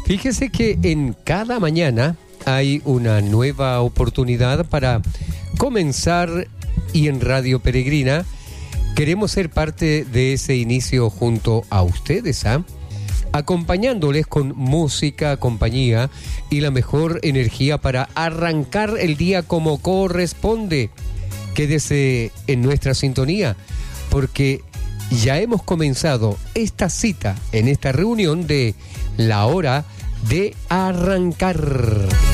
Fíjese que en cada mañana hay una nueva oportunidad para comenzar y en Radio Peregrina queremos ser parte de ese inicio junto a ustedes, acompañándoles con música, compañía y la mejor energía para arrancar el día como corresponde. Quédese en nuestra sintonía porque ya hemos comenzado esta cita en esta reunión de la hora de arrancar.